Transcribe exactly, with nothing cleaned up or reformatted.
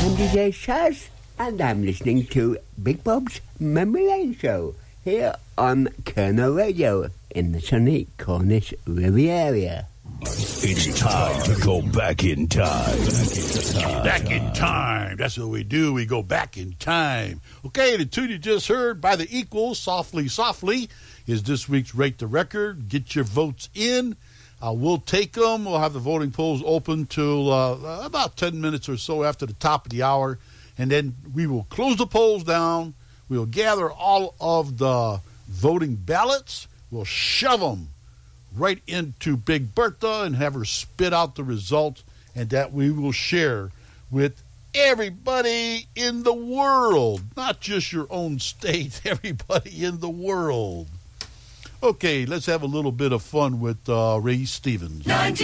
I'm D J Shaz, and I'm listening to Big Bob's Memory Lane Show here on Colonel Radio in the sunny Cornish Riviera. It's time to go back in time. Back in time. That's what we do. We go back in time. Okay, the tune you just heard by the Equals, Softly, Softly, is this week's Rate the Record. Get your votes in. Uh, we'll take them. We'll have the voting polls open till uh, about ten minutes or so after the top of the hour. And then we will close the polls down. We'll gather all of the voting ballots. We'll shove them right into Big Bertha and have her spit out the results, and that we will share with everybody in the world, not just your own state, everybody in the world. Okay, let's have a little bit of fun with uh, Ray Stevens. nineteen